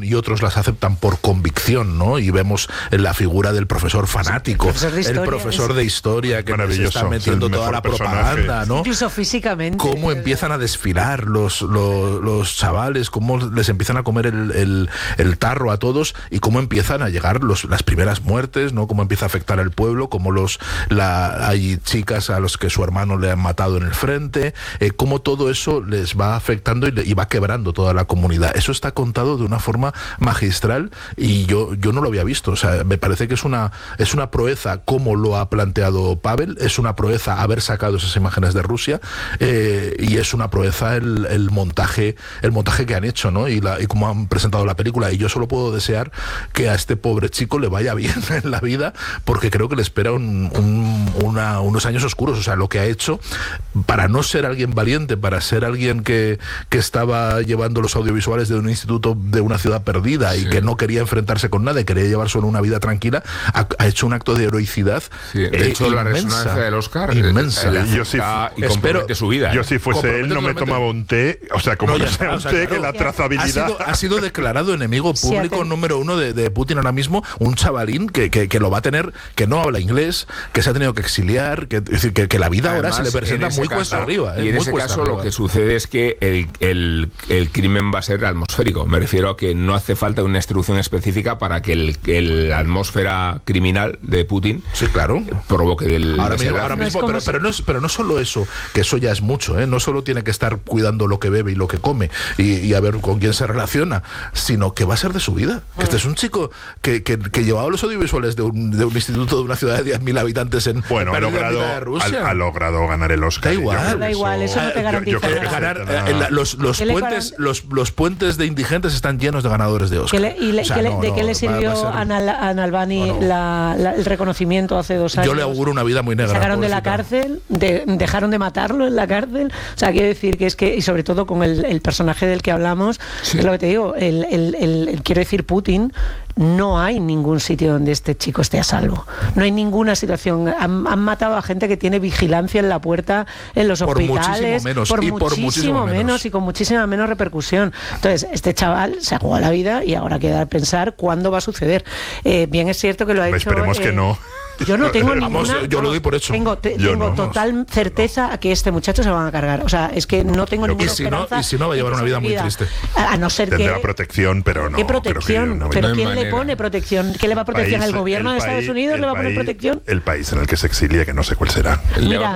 aceptación y otros las aceptan por convicción, ¿no? Y vemos la figura del profesor fanático, el profesor de historia que se está metiendo toda la propaganda, ¿no? Incluso físicamente. Cómo empiezan a desfilar los chavales, cómo les empiezan a comer el tarro a todos y cómo empiezan a llegar las primeras muertes, ¿no? Cómo empieza a afectar al pueblo, cómo hay chicas a los que su hermano le han matado en el frente, cómo todo eso les va afectando y va quebrando toda la comunidad. Eso está contado de una forma magistral y yo no lo había visto. O sea, me parece que es una proeza como lo ha planteado Pavel, es una proeza haber sacado esas imágenes de Rusia, y es una proeza el montaje que han hecho, ¿no? Y cómo han presentado la película. Y yo solo puedo desear que a este pobre chico le vaya bien en la vida, porque creo que le espera unos años oscuros. O sea, lo que ha hecho, para no ser alguien valiente, para ser alguien que estaba llevando los audiovisuales de un instituto de una ciudad perdida y que no quería enfrentarse con nada y quería llevar solo una vida tranquila, ha hecho un acto de heroicidad. De hecho, la resonancia del Oscar inmensa. Yo compromete su vida. Yo si fuese él no me tomaba un té, o sea, como no sea un té, que la trazabilidad... Ha sido declarado enemigo público número uno de Putin ahora mismo, un chavalín que lo va a tener, que no habla inglés, que se ha tenido que exiliar, es decir, que la vida ahora se le presenta muy cuesta arriba. Y en ese caso lo que sucede es que el crimen va a ser atmosférico. Me refiero a que no hace falta una instrucción específica para que la atmósfera criminal de Putin, sí, claro, provoque ahora mismo, pero no solo eso, que eso ya es mucho, no solo tiene que estar cuidando lo que bebe y lo que come y a ver con quién se relaciona, sino que va a ser de su vida. Que este es un chico que llevaba los audiovisuales de un instituto de una ciudad de 10.000 habitantes en Rusia. Ha logrado ganar el Oscar. Da igual, eso no te garantiza nada. Los puentes de indigentes están llenos de ganadores de Oscar. ¿De qué le sirvió a Navalny el reconocimiento hace 2 años? Yo le auguro una vida muy negra. Sacaron de la cárcel, dejaron de matarlo en la cárcel. O sea, quiero decir que y sobre todo con el personaje del que hablamos, es lo que te digo, quiero decir, Putin, no hay ningún sitio donde este chico esté a salvo. No hay ninguna situación. Han matado a gente que tiene vigilancia en la puerta, en los hospitales, por muchísimo menos y con muchísima menos repercusión. Entonces, este chaval se ha jugado la vida y ahora queda pensar cuándo va a suceder. Bien, es cierto que lo ha hecho... Esperemos que no. Yo no tengo ninguna... Yo lo doy por hecho. Tengo total certeza a que este muchacho se lo van a cargar. O sea, es que no tengo ninguna esperanza. Y si no, va a llevar una vida muy triste. A no ser Tendrá protección, pero no. ¿Qué protección? ¿Pero quién le pone protección? ¿Qué le va a protección? ¿El gobierno de Estados Unidos le va a poner protección? El país en el que se exilia, que no sé cuál será. Mira,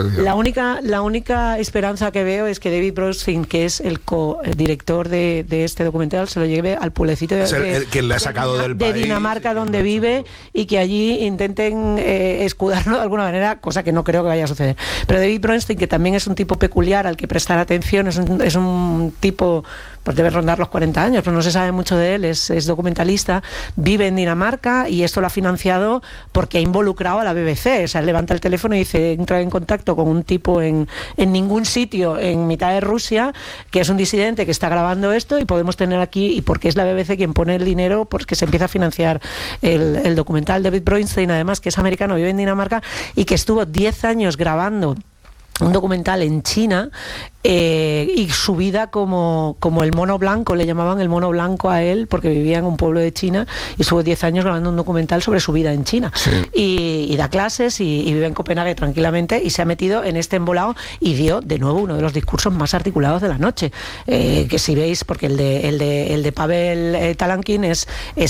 la única esperanza que veo es que David Bronstein, que es el co-director de este documental, se lo lleve al pueblecito que le ha sacado del país, de Dinamarca, donde vive, y que allí intenten escudarlo de alguna manera, cosa que no creo que vaya a suceder. Pero David Bronstein, que también es un tipo peculiar al que prestar atención, es un tipo, pues debe rondar los 40 años, pero no se sabe mucho de él, es documentalista, vive en Dinamarca y esto lo ha financiado porque ha involucrado a la BBC. O sea, levanta el teléfono y dice, entra en contacto con un tipo en ningún sitio en mitad de Rusia, que es un disidente que está grabando esto, y podemos tener aquí, y porque es la BBC quien pone el dinero, porque se empieza a financiar el documental. David Bronstein, además, que es americano, vive en Dinamarca y que estuvo 10 años grabando un documental en China, y su vida como el mono blanco, le llamaban el mono blanco a él porque vivía en un pueblo de China y estuvo 10 años grabando un documental sobre su vida en China. Sí. Y da clases y vive en Copenhague tranquilamente, y se ha metido en este embolado y dio de nuevo uno de los discursos más articulados de la noche, que si veis, porque el de Pavel Talankin es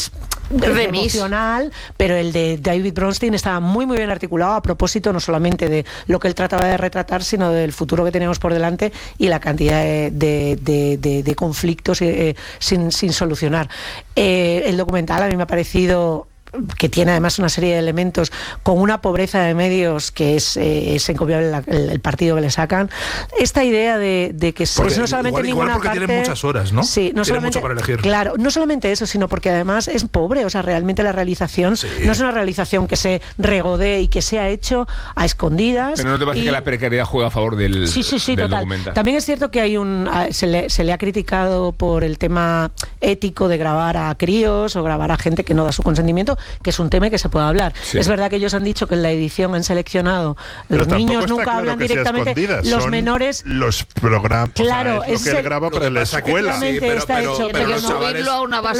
emocional, pero el de David Bronstein estaba muy muy bien articulado, a propósito no solamente de lo que él trataba de retratar, sino del futuro que tenemos por delante y la cantidad de conflictos sin solucionar. El documental a mí me ha parecido que tiene además una serie de elementos con una pobreza de medios que es encomiable el partido que le sacan. Esta idea de que no solamente ninguna porque parte... tiene muchas horas, ¿no? Sí, no tiene solamente, mucho para elegir. Claro, no solamente eso, sino porque además es pobre. O sea, realmente la realización no es una realización que se regodee y que se ha hecho a escondidas. Pero no te parece que la precariedad juega a favor del total. documental. También es cierto que hay se le ha criticado por el tema ético de grabar a críos o grabar a gente que no da su consentimiento, que es un tema que se puede hablar. Sí. Es verdad que ellos han dicho que en la edición han seleccionado, los niños nunca hablan directamente, los menores... Los programas, claro, es lo que él graba para la escuela. Está hecho, pero subirlo a una base